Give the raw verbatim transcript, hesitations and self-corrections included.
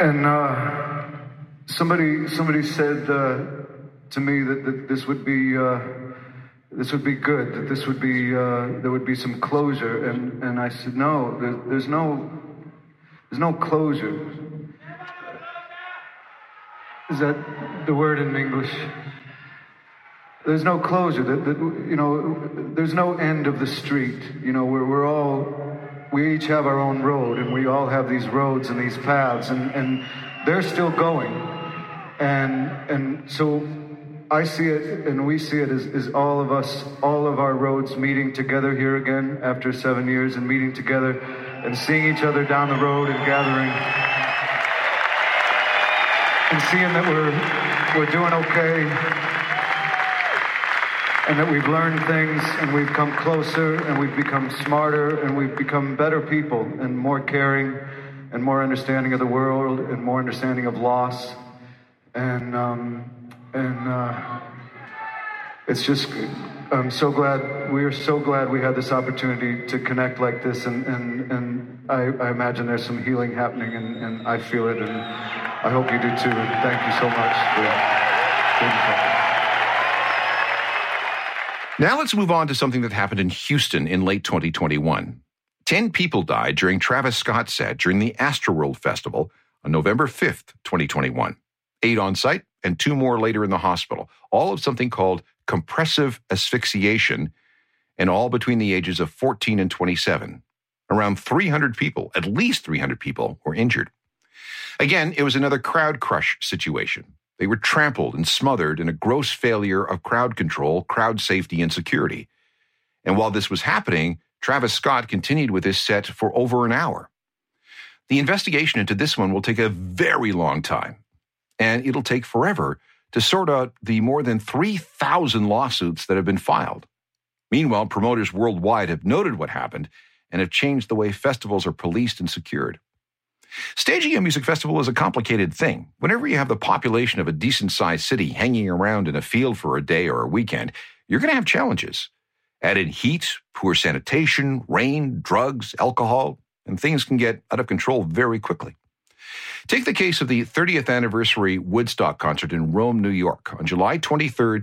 And uh, somebody somebody said uh, to me that, that this would be uh, this would be good, that this would be uh, there would be some closure, and, and I said no, there, there's no there's no closure. Is that the word in English? There's no closure. That, that you know, there's no end of the street. You know, we're we're all. We each have our own road, and we all have these roads and these paths, and, and they're still going. And and so I see it, and we see it as, as all of us, all of our roads meeting together here again after seven years and meeting together and seeing each other down the road and gathering and seeing that we're we're doing okay. And that we've learned things, and we've come closer, and we've become smarter, and we've become better people, and more caring, and more understanding of the world, and more understanding of loss. And um, and uh, it's just, I'm so glad, we are so glad we had this opportunity to connect like this, and, and, and I, I imagine there's some healing happening, and, and I feel it, and I hope you do too. And thank you so much for being here. Now let's move on to something that happened in Houston in late twenty twenty-one. Ten people died during Travis Scott's set during the Astroworld Festival on November fifth, twenty twenty-one. Eight on site and two more later in the hospital, all of something called compressive asphyxiation, and all between the ages of fourteen and twenty-seven. Around three hundred people, at least three hundred people, were injured. Again, it was another crowd crush situation. They were trampled and smothered in a gross failure of crowd control, crowd safety, and security. And while this was happening, Travis Scott continued with his set for over an hour. The investigation into this one will take a very long time, and it'll take forever to sort out the more than three thousand lawsuits that have been filed. Meanwhile, promoters worldwide have noted what happened and have changed the way festivals are policed and secured. Staging a music festival is a complicated thing. Whenever you have the population of a decent-sized city hanging around in a field for a day or a weekend, you're going to have challenges. Add in heat, poor sanitation, rain, drugs, alcohol, and things can get out of control very quickly. Take the case of the thirtieth anniversary Woodstock concert in Rome, New York on July twenty-third,